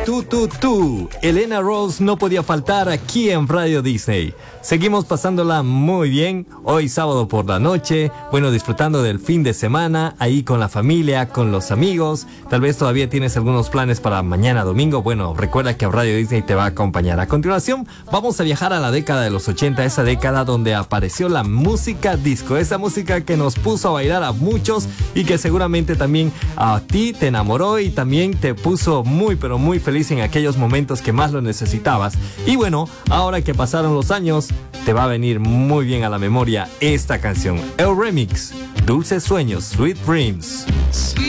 tú. Elena Rose no podía faltar aquí en Radio Disney. Seguimos pasándola muy bien, hoy sábado por la noche, bueno, disfrutando del fin de semana, ahí con la familia, con los amigos. Tal vez todavía tienes algunos planes para mañana domingo. Bueno, recuerda que Radio Disney te va a acompañar. A continuación, vamos a viajar a la década de los 80, esa década donde apareció la música disco, esa música que nos puso a bailar a muchos y que seguramente también a ti te enamoró y también te puso muy pero muy feliz en aquellos momentos que más lo necesitabas. Y bueno, ahora que pasaron los años, te va a venir muy bien a la memoria esta canción, el remix, Dulces Sueños, Sweet Dreams.